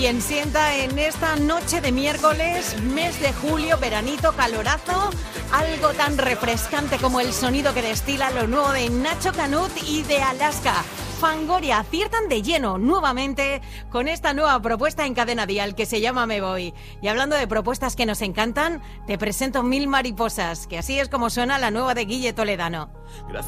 bien sienta en esta noche de miércoles, mes de julio, veranito, calorazo, algo tan refrescante como el sonido que destila lo nuevo de Nacho Canut y de Alaska. Fangoria aciertan de lleno nuevamente con esta nueva propuesta en Cadena Dial que se llama Me Voy. Y hablando de propuestas que nos encantan, te presento Mil Mariposas, que así es como suena la nueva de Guille Toledano.